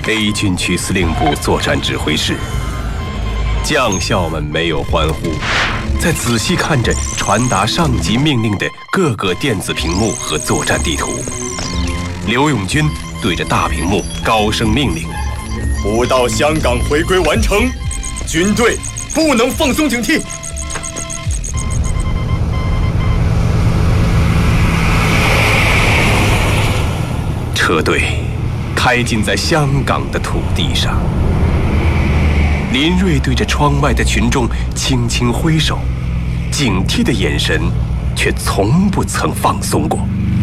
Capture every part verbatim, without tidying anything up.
A 军区司令部作战指挥室，将校们没有欢呼，在仔细看着传达上级命令的各个电子屏幕和作战地图。刘永军对着大屏幕高声命令： 不到香港回归完成，军队不能放松警惕。 车队开进在香港的土地上，林瑞对着窗外的群众轻轻挥手，警惕的眼神却从不曾放松过。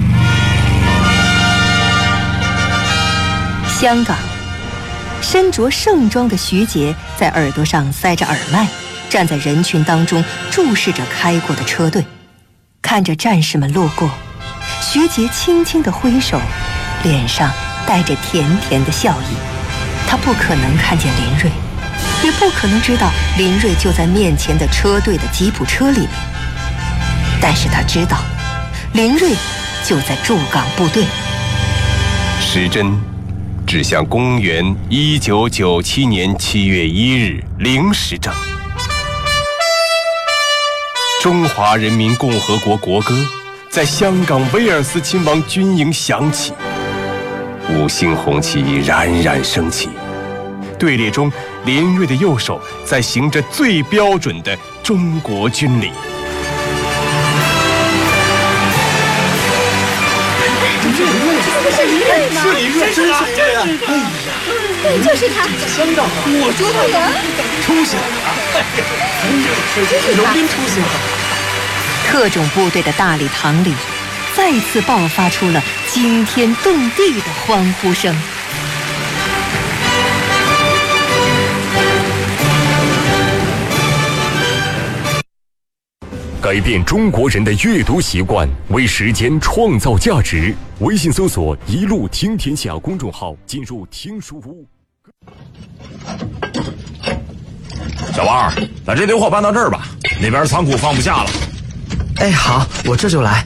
香港，身着盛装的徐杰在耳朵上塞着耳麦，站在人群当中注视着开过的车队，看着战士们路过，徐杰轻轻地挥手，脸上带着甜甜的笑意。他不可能看见林瑞，也不可能知道林瑞就在面前的车队的吉普车里面，但是他知道林瑞就在驻港部队。 时针指向公元一九九七年七月一日零时整，中华人民共和国国歌在香港威尔斯亲王军营响起，五星红旗冉冉升起。队列中，林瑞的右手在行着最标准的中国军礼。 是林瑞吗？ 是林瑞，真是这样！哎呀， 对，就是他。 香港，我说他呀，出现了，这是荣斌出现了。 特种部队的大礼堂里，再次爆发出了惊天动地的欢呼声。 改变中国人的阅读习惯，为时间创造价值。微信搜索“一路听天下”公众号，进入听书屋。 小王，把这堆货搬到这儿吧，那边仓库放不下了。 哎，好，我这就来。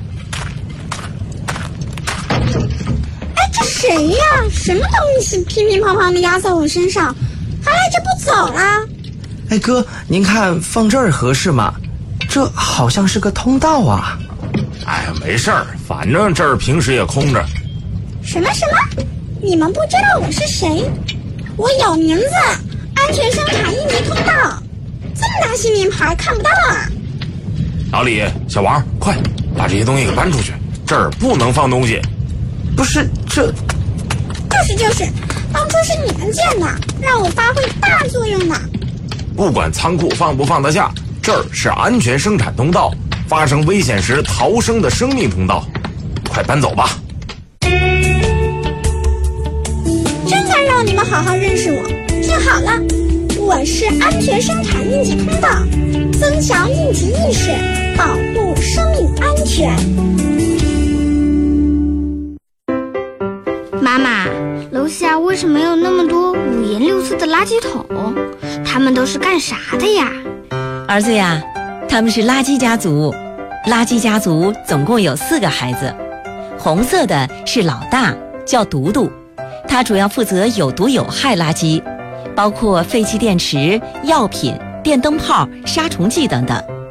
哎，这谁呀？什么东西乒乒乓乓的压在我身上，还赖着不走啦？ 哎哥，您看放这儿合适吗？这好像是个通道啊。 哎呀，没事儿，反正这儿平时也空着。 什么什么？你们不知道我是谁？我有名字，安全生产印尼通道。这么大新名牌看不到啊？ 老李，小王，快把这些东西给搬出去，这儿不能放东西。 不是，这就是就是，当初是你们建的，让我发挥大作用呢。 不管仓库放不放得下，这儿是安全生产通道，发生危险时逃生的生命通道，快搬走吧。 真该让你们好好认识我。听好了，我是安全生产应急通道，增强应急意识，保护生命安全。 妈妈，楼下为什么有那么多五颜六色的垃圾桶？他们都是干啥的呀？ 儿子呀，他们是垃圾家族。垃圾家族总共有四个孩子，红色的是老大，叫独独，他主要负责有毒有害垃圾，包括废弃电池、药品、电灯泡、杀虫剂等等。